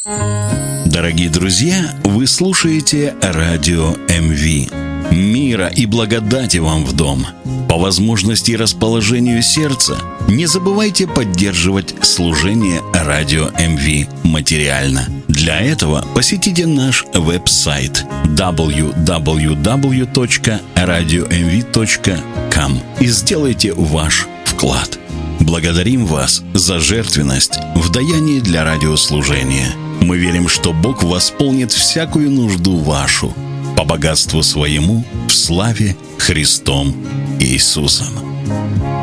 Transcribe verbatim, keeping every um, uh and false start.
Дорогие друзья, вы слушаете радио эм ви. Мира и благодати вам в дом. По возможности и расположению сердца не забывайте поддерживать служение радио эм ви материально. Для этого посетите наш веб-сайт дабл ю дабл ю дабл ю точка радио эм ви точка ком и сделайте ваш вклад. Благодарим вас за жертвенность в даянии для радиослужения. Мы верим, что Бог восполнит всякую нужду вашу по богатству своему в славе Христом Иисусом.